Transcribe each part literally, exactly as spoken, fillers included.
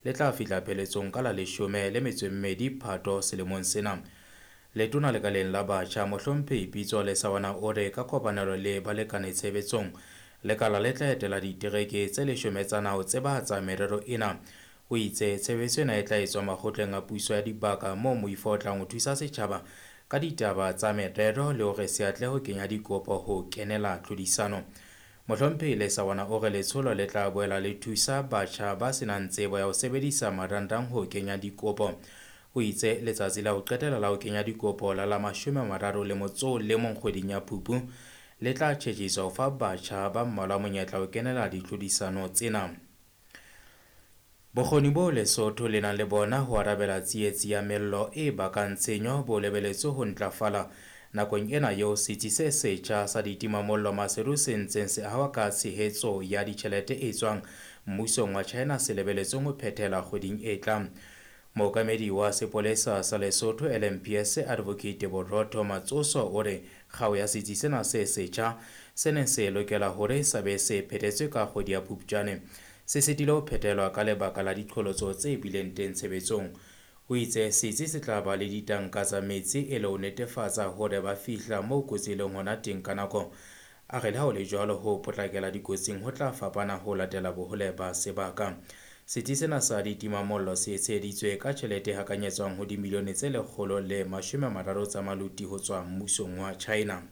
le tla fihla pheletsong ka la leshome le metso e mmedi Phato selemong sena. Letona lekaleng la batjha Mohlomphehi Pitso Lesawana o re ka kopanelo le balekane tshebetsong lekala le tla etela ditereke tse leshome tsa naha ho tsebahatsa merero ena. O itse tshebetso ena e tla etswa makgotleng a puso ya dibaka moo moifo o tlang ho thusa setjhaba ka ditaba tsa merero le hore se atle ho kenya dikopo ho kenela tlhodisano. Mohlomphehi Lesawana o re letsholo le tla boela le thusa batjha ba senang tsebo ya ho sebedisa marangrang ho kenya dikopo. O itse letsatsi la ho qetela la ho kenya dikopo la la mashome a mararo le motso le mong kgweding ya Phupu le tla tjhetjhiswa ho fa batjha ba mmalwa monyetla ho kenela ditlhodisano tsena. Bokgoni bo Lesotho le nang le bona ho arabela tsietsi ya mello e bakang tshenyo bo lebeletswe ho ntlafala nakong ena eo setsi se setjha sa ditimamollo Maseru se ntseng se ahwa ka tshehetso ya ditjhelete e tswang mmusong wa China se lebeletsweng ho phethela kgweding e tlang. Mookamedi wa sepolesa sa Lesotho L M P S Advocate Borotho Matsoso o re kgao ya setsi sena se setjha se neng se lokela hore sa be se phethetswe ka kgwedi ya Phupjane se sitile ho phethelwa ka lebaka la diqholotso tse bileng teng tshebetsong. O itse setsi se tla ba le ditanka tsa metsi e le ho netefatsa hore ba fihla moo kotsi e leng hona teng ka nako. A re le ha ho le jwalo ho potlakela dikotsing ho tla fapana ho latela bohole ba sebaka. Setsi sena sa ditimamollo se etseditswe ka tjhelete hakanyetswang ho dimilione tse lekgolo le mashome a mararo tsa maluti ho tswa mmusong wa China.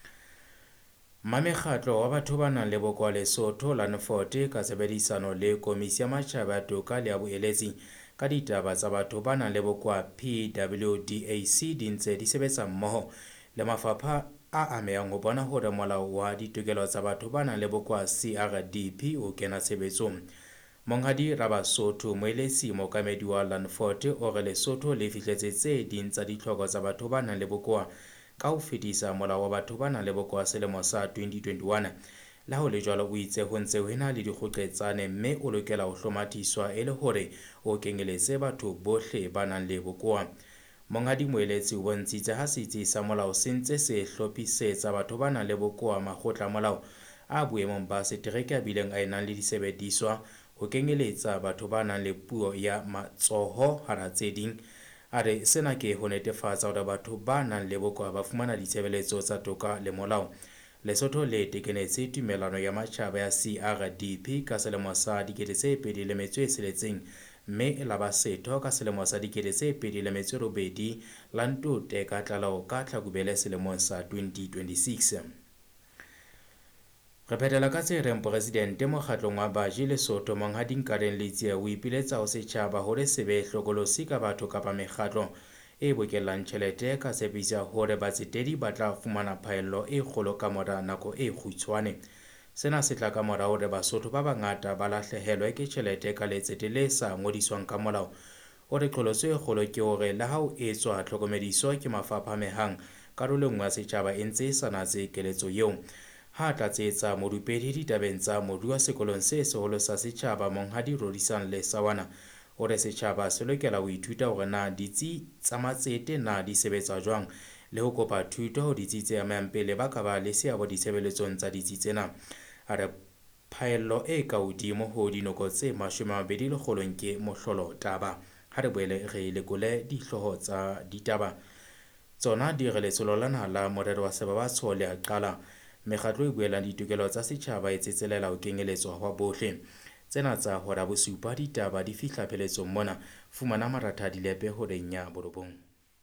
Mamekgatlo wa batho ba nang le bokoa Lesotho Lanfort ka tshebedisano le Komisi ya Matjhaba ya Toka le ya Boeletsi ka ditaba tsa batho ba nang le bokoa P W D A C di ntse di sebetsa mmoho le mafapha a amehang ho bona hore molao wa ditokelo tsa batho ba nang le bokoa C R D P o kena tshebetsong. Monghadi Rabasotho Moeletsi mookamedi wa Lanfort o re Lesotho le fihletse tse ding tsa ditlhoko tsa batho ba nang le bokoa ka ho fetisa molao wa batho ba nang le bokoa selemo sa twenty twenty-one. La ho le jwalo o itse ho ntse ho ena le dikgoqetsane mme o lokela ho hlomathiswa e le hore o kenyeletse batho bohle ba nang le bokoa. Monghadi Moeletsi o bontshitse ha setsi sa molao se ntse se hlophisetsa batho ba nang le bokoa makgotla molao a boemong ba setereke a bileng a enang le disebediswa ho kenyeletsa batho ba nang le puo ya matsoho hara tse ding. A re sena ke ho netefatsa hore batho ba nang le bokoa ba fumana ditshebeletso tsa toka le molao. Lesotho le tekenetse tumelano ya matjhaba ya C R D P ka selemo sa dikete tse pedi le metso e tsheletseng mme la ba setho ka selemo sa dikete tse pedi le metso e robedi la ntote ka tlaleho ka Tlhakubele selemong sa twenty twenty-six. Re phethela ka tse reng Presidente mokgatlong wa Baji Lesotho Monghadi Nkareng Leitsie o ipiletsa ho setjhaba hore se be hlokolosi ka batho kapa mekgatlo e bokellang tjhelete ka tshepisa hore batsetedi ba tla fumana phaello e kgolo ka mora nako e kgutshwane. Sena se tla ka mora hore Basotho ba bangata ba lahlehelwe ke tjhelete ka letsete le sa ngodiswang ka molao. O re qholotso e kgolo ke hore le ha ho etswa tlhokomediso ke mafapha a mehang karolo nngwe ya setjhaba e ntse e sa natse keletso eo. Ha tlatsetsa modupedi ditabeng tsa moduwa sekolong se seholo sa setjhaba Monghadi Rolihlahla Lesawana o re setjhaba se lokela ho ithuta hore na ditsi tsa matsete na di sebetsa jwang le ho kopa thuto ho ditsi tse ameang pele ba ka ba le seabo ditshebeletsong tsa ditsi tsena. A re phaello e ka hodimo ho dinoko tse mashome a mabedi lekgolong ke mohlolo taba. Ha re boele re lekole dihlooho tsa ditaba tsona di re letsholo la naha la morero wa sebabatsho le a qala. Mekgatlo e buelang ditokelo tsa setjhaba e tsetselela ho kenyeletswa hwa bohle. Tsena tsa hora bosupa ditaba di fihla pheletsong mona. Fumana maratha dilepe horeng ya borobong.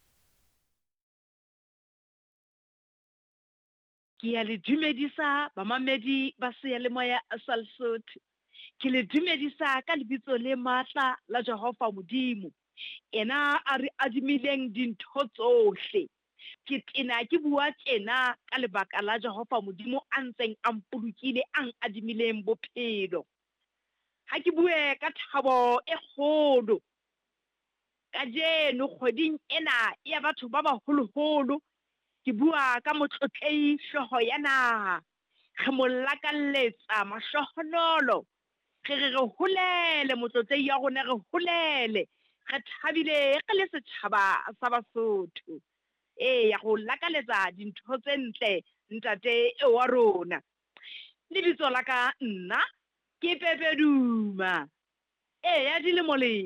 Ke ya le dumedisa bamamedi ba seyalemoya sa Lesotho. Ke le dumedisa ka lebitso le matla la Jehova Modimo, ena a re adimileng dintho tsohle. Ke tena ke bua tjena ka lebaka la Jehova Modimo a ntseng a mpolokile, ang adimileng bophelo. Ha ke bue ka thabo e kgolo kajeno kgweding ena ya batho ba baholoholo, ke bua ka motlotlehi hlooho ya naha. Re mo lakalletsa mahlohonolo, re re re holele motlotlehi ya rona, re holele, re thabile re le setjhaba sa Basotho. Eya, go lakaletsa dintho tse ntle ntate wa rona. Lebitso la ka nna ke Pepe Duma. Eya, di le molemo.